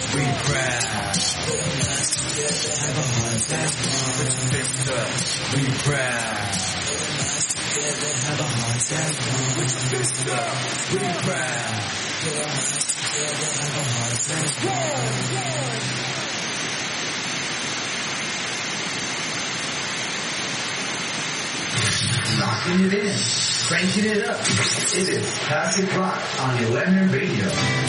We proud. Have a heart that's one. We proud. Have a heart that's one. We proud. Have a heart that's one. Locking it in, cranking it up. It is Classic Rock on 11 Radio.